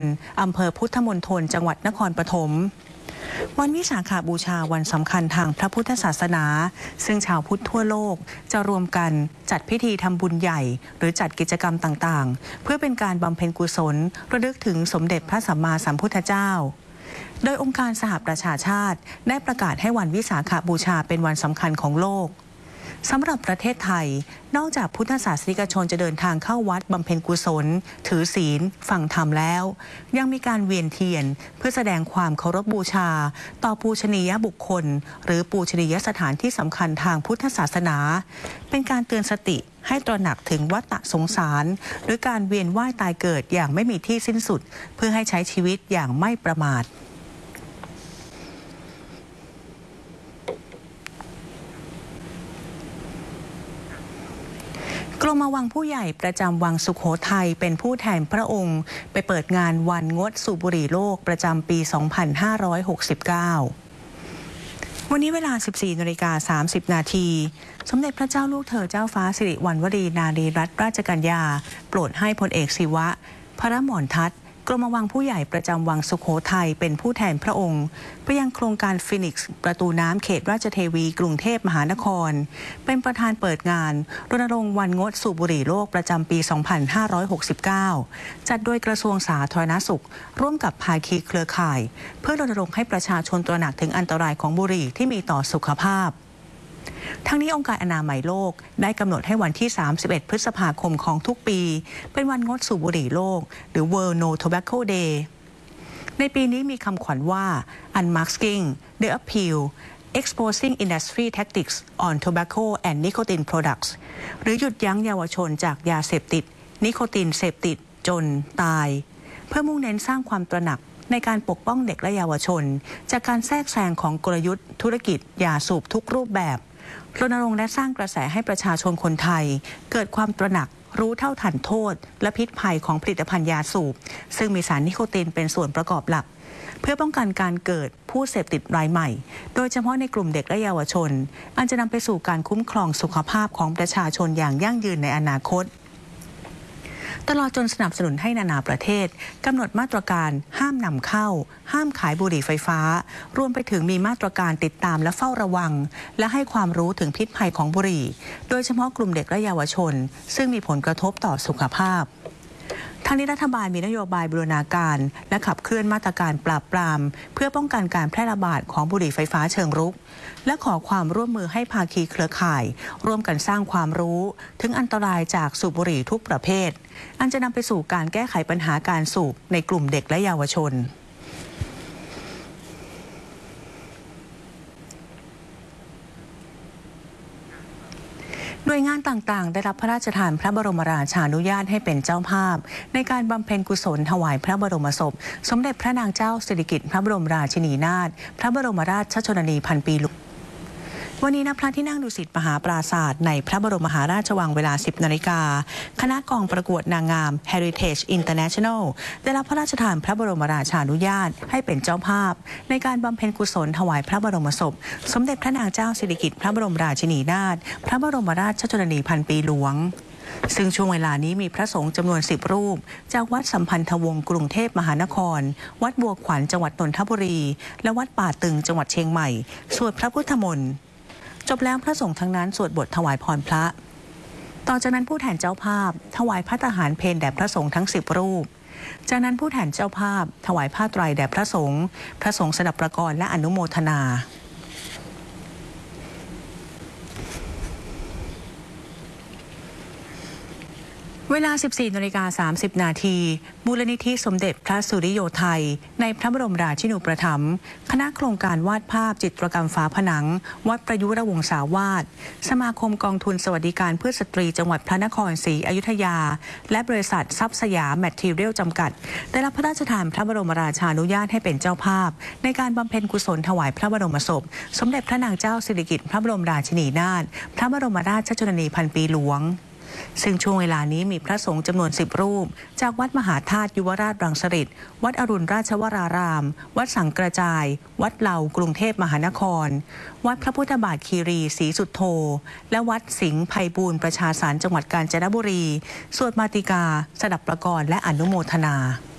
อำเภอพุทธมณฑลจังหวัดนครปฐมวันวิสาขบูชาวันสำคัญทางพระพุทธศาสนาซึ่งชาวพุทธทั่วโลกจะรวมกันจัดพิธีทำบุญใหญ่หรือจัดกิจกรรมต่างๆเพื่อเป็นการบำเพ็ญกุศลระลึกถึงสมเด็จพระสัมมาสัมพุทธเจ้าโดยองค์การสหประชาชาติได้ประกาศให้วันวิสาขบูชาเป็นวันสำคัญของโลกสำหรับประเทศไทยนอกจากพุทธศาสนิกชนจะเดินทางเข้าวัดบำเพ็ญกุศลถือศีลฟังธรรมแล้วยังมีการเวียนเทียนเพื่อแสดงความเคารพบูชาต่อปูชนียบุคคลหรือปูชนียสถานที่สำคัญทางพุทธศาสนาเป็นการเตือนสติให้ตระหนักถึงวัฏสงสารหรือการเวียนว่ายตายเกิดอย่างไม่มีที่สิ้นสุดเพื่อให้ใช้ชีวิตอย่างไม่ประมาทกรมวังผู้ใหญ่ประจำวังสุโขทัยเป็นผู้แทนพระองค์ไปเปิดงานวันงดสูบบุหรี่โลกประจำปี 2569 วันนี้เวลา 14:30 นาทีสมเด็จพระเจ้าลูกเธอเจ้าฟ้าสิริวัณวรีนารีรัตนราชกัญญาโปรดให้พลเอกศิวะพระหม่อมทัตกรมวังผู้ใหญ่ประจำวังสุโขทัยเป็นผู้แทนพระองค์ไปยังโครงการฟินิกซ์ประตูน้ำเขตราชเทวีกรุงเทพมหานครเป็นประธานเปิดงานรณรงค์วันงดสูบบุหรี่โลกประจำปี 2569 จัดโดยกระทรวงสาธารณสุขร่วมกับภาคีเครือข่ายเพื่อรณรงค์ให้ประชาชนตระหนักถึงอันตรายของบุหรี่ที่มีต่อสุขภาพทั้งนี้องค์การอนามัยโลกได้กำหนดให้วันที่ 31 พฤษภาคมของทุกปีเป็นวันงดสูบบุหรี่โลกหรือ World No Tobacco Day ในปีนี้มีคำขวัญว่า Unmasking the Appeal Exposing Industry Tactics on Tobacco and Nicotine Products หรือหยุดยั้งเยาวชนจากยาเสพติดนิโคตินเสพติดจนตายเพื่อมุ่งเน้นสร้างความตระหนักในการปกป้องเด็กและเยาวชนจากการแทรกแซงของกลยุทธ์ธุรกิจยาสูบทุกรูปแบบรณรงค์และสร้างกระแสให้ประชาชนคนไทยเกิดความตระหนักรู้เท่าทันโทษและพิษภัยของผลิตภัณฑ์ยาสูบซึ่งมีสารนิโคตินเป็นส่วนประกอบหลักเพื่อป้องกันการเกิดผู้เสพติดรายใหม่โดยเฉพาะในกลุ่มเด็กและเยาวชนอันจะนำไปสู่การคุ้มครองสุขภาพของประชาชนอย่างยั่งยืนในอนาคตตลอดจนสนับสนุนให้นานาประเทศกำหนดมาตรการห้ามนำเข้าห้ามขายบุหรี่ไฟฟ้ารวมไปถึงมีมาตรการติดตามและเฝ้าระวังและให้ความรู้ถึงพิษภัยของบุหรี่โดยเฉพาะกลุ่มเด็กและเยาวชนซึ่งมีผลกระทบต่อสุขภาพทางนี้รัฐบาลมีนโยบายบูรณาการและขับเคลื่อนมาตรการปราบปรามเพื่อป้องกันการแพร่ระบาดของบุหรี่ไฟฟ้าเชิงรุกและขอความร่วมมือให้ภาคีเครือข่ายร่วมกันสร้างความรู้ถึงอันตรายจากสูบบุหรี่ทุกประเภทอันจะนำไปสู่การแก้ไขปัญหาการสูบในกลุ่มเด็กและเยาวชนหน่วยงานต่างๆได้รับพระราชทานพระบรมราชานุญาตให้เป็นเจ้าภาพในการบำเพ็ญกุศลถวายพระบรมศพสมเด็จพระนางเจ้าสิริกิติ์พระบรมราชินีนาถพระบรมราชชนนีพันปีหลวงวันนี้ณพระที่นั่งดุสิตมหาปราสาทในพระบรมมหาราชวังเวลา 10 นาฬิกาคณะกองประกวดนางงาม Heritage International ได้รับพระราชทานพระบรมราชานุญาตให้เป็นเจ้าภาพในการบำเพ็ญกุศลถวายพระบรมศพสมเด็จพระนางเจ้าสิริกิติ์พระบรมราชินีนาถพระบรมราชชนนีพันปีหลวงซึ่งช่วงเวลานี้มีพระสงฆ์จำนวน10 รูปจากวัดสัมพันธวงศ์กรุงเทพมหานครวัดบัวขวัญจังหวัดนนทบุรีและวัดป่าตึงจังหวัดเชียงใหม่สวดพระพุทธมนต์จบแล้วพระสงฆ์ทั้งนั้นสวดบทถวายพรพระต่อจากนั้นผู้แทนเจ้าภาพถวายพระทหารเพลแด่พระสงฆ์ทั้ง10 รูปจากนั้นผู้แทนเจ้าภาพถวายผ้าไตรแด่พระสงฆ์สดับประกรณ์และอนุโมทนาเวลา 14:30 นาทีมูลนิธิสมเด็จพระสุริโยไทยในพระบรมราชินูปถัมภ์คณะโครงการวาดภาพจิตรกรรมฝาผนังวัดประยุรวงศาวาสสมาคมกองทุนสวัสดิการเพื่อสตรีจังหวัดพระนครศรีอยุธยาและบริษัททรัพย์สยามแมททีเรียลจำกัดได้รับพระราชทานพระบรมราชานุญาตให้เป็นเจ้าภาพในการบำเพ็ญกุศลถวายพระบรมศพสมเด็จพระนางเจ้าสิริกิติ์พระบรมราชินีนาถพระบรมราชชนนีพันปีหลวงซึ่งช่วงเวลานี้มีพระสงฆ์จำนวน10 รูปจากวัดมหาธาตุยุวราชรังสฤษฎ์วัดอรุณราชวรารามวัดสังกระจายวัดเหล่ากรุงเทพมหานครวัดพระพุทธบาทคีรีศรีสุทโธและวัดสิงห์ไพบูลย์ประชาสารจังหวัดกาญจนบุรีสวดมาติกาสดับประกรณ์และอนุโมทนา